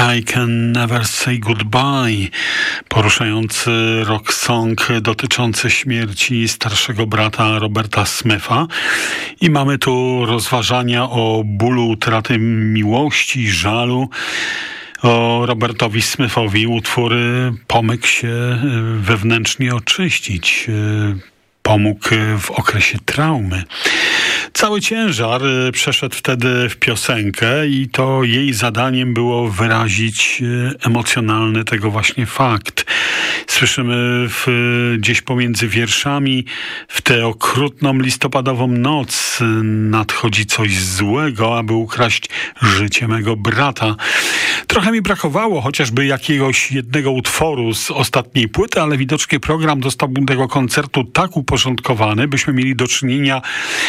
I Can Never Say Goodbye, poruszający rock song dotyczący śmierci starszego brata Roberta Smitha. I mamy tu rozważania o bólu utraty miłości, żalu. O Robertowi Smithowi utwór pomógł się wewnętrznie oczyścić. Pomógł w okresie traumy. Cały ciężar przeszedł wtedy w piosenkę i to jej zadaniem było wyrazić emocjonalny tego właśnie fakt. Słyszymy gdzieś pomiędzy wierszami: w tę okrutną listopadową noc nadchodzi coś złego, aby ukraść życie mego brata. Trochę mi brakowało chociażby jakiegoś jednego utworu z ostatniej płyty, ale widocznie program został tego koncertu tak uporządkowany, byśmy mieli do czynienia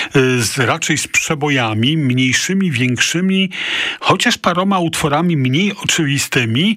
raczej z przebojami, mniejszymi, większymi, chociaż paroma utworami mniej oczywistymi,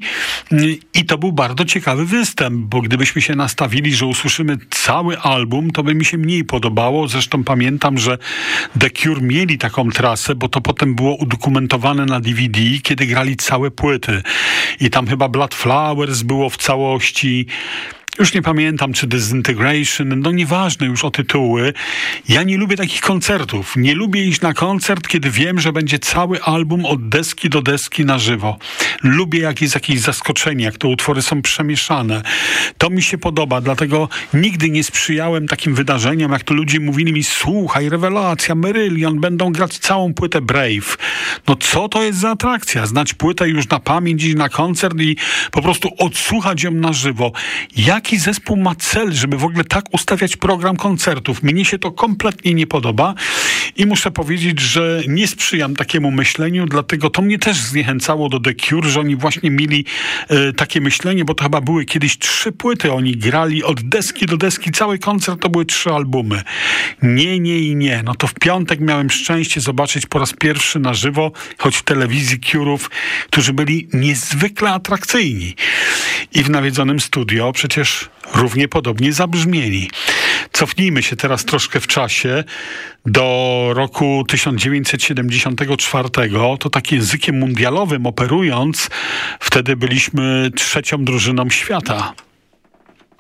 i to był bardzo ciekawy występ, bo gdybyśmy się nastawili, że usłyszymy cały album, to by mi się mniej podobało. Zresztą pamiętam, że The Cure mieli taką trasę, bo to potem było udokumentowane na DVD, kiedy grali całe płyty. I tam chyba Blood Flowers było w całości. Już nie pamiętam, czy Disintegration, no nieważne już o tytuły. Ja nie lubię takich koncertów. Nie lubię iść na koncert, kiedy wiem, że będzie cały album od deski do deski na żywo. Lubię jakieś zaskoczenie, jak te utwory są przemieszane. To mi się podoba, dlatego nigdy nie sprzyjałem takim wydarzeniom, jak to ludzie mówili mi: słuchaj, rewelacja, Marillion, będą grać całą płytę Brave. No co to jest za atrakcja? Znać płytę już na pamięć, iść na koncert i po prostu odsłuchać ją na żywo. Jaki zespół ma cel, żeby w ogóle tak ustawiać program koncertów? Mnie się to kompletnie nie podoba i muszę powiedzieć, że nie sprzyjam takiemu myśleniu, dlatego to mnie też zniechęcało do The Cure, że oni właśnie mieli takie myślenie, bo to chyba były kiedyś 3 płyty, oni grali od deski do deski, cały koncert to były 3 albumy. Nie i nie. No to w piątek miałem szczęście zobaczyć po raz pierwszy na żywo, choć w telewizji, Cure'ów, którzy byli niezwykle atrakcyjni. I w nawiedzonym studio przecież równie podobnie zabrzmieli. Cofnijmy się teraz troszkę w czasie do roku 1974. To tak językiem mundialowym operując, wtedy byliśmy 3. drużyną świata.